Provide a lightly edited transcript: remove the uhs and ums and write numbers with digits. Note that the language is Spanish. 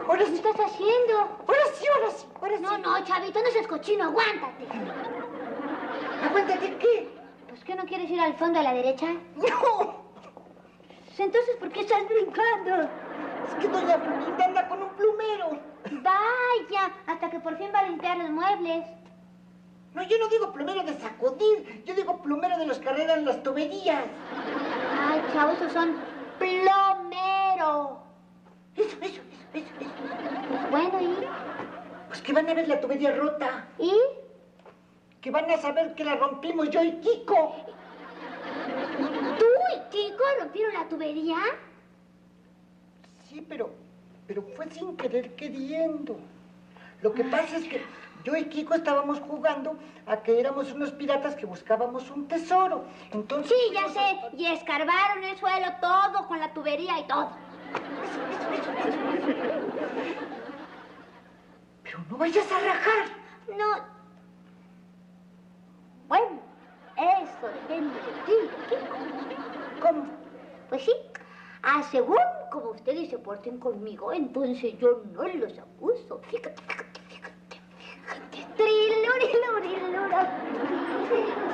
Ahora ¿Qué sí. estás haciendo? Ahora sí, ahora sí, ahora sí. No, no, Chavito, no seas cochino, aguántate. Aguántate, ¿qué? ¿Pues qué no quieres ir al fondo a la derecha? ¡No! Entonces, ¿por qué estás brincando? Es que doña Florinda anda con un plumero. Vaya, hasta que por fin va a limpiar los muebles. No, yo no digo plumero de sacudir, yo digo plumero de los que arreglan las tuberías. Ay, chavo, esos son plomero. Eso. Pues bueno, ¿y? Pues que van a ver la tubería rota. ¿Y? Que van a saber que la rompimos yo y Kiko. ¿Tú y Kiko rompieron la tubería? Sí, pero fue sin querer queriendo. Lo que pasa es que yo y Kiko estábamos jugando a que éramos unos piratas que buscábamos un tesoro. Entonces... Sí, ya sé. Y escarbaron el suelo todo con la tubería y todo. Eso. Pero no vayas a rajar. No. Bueno, eso depende de ti, Kiko. ¿Cómo? Pues sí. Según como ustedes se porten conmigo, entonces yo no los acuso. Fíjate. Trilurilurilura.